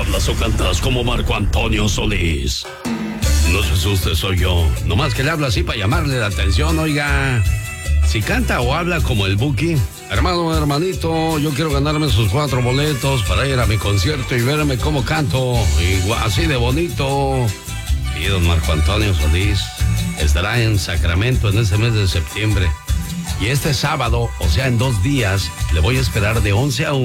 hablas o cantas como Marco Antonio Solís. No se asuste, soy yo. Nomás que le hablo así para llamarle la atención, oiga. Si canta o habla como el Buki, hermanito, yo quiero ganarme sus 4 boletos para ir a mi concierto y verme cómo canto, así de bonito. Y don Marco Antonio Solís estará en Sacramento en ese mes de septiembre. Y este sábado, o sea, en 2 días, le voy a esperar de 11 a 1.